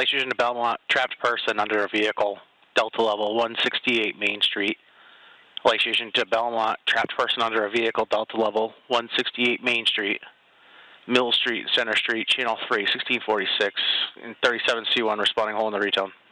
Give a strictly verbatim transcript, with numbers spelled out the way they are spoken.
Light Fusion to Belmont, trapped person under a vehicle, Delta level one sixty-eight Main Street. Light Fusion to Belmont, trapped person under a vehicle, Delta level one sixty-eight Main Street. Mill Street, Center Street, Channel three, sixteen forty-six, and thirty-seven C one responding hole in the retone.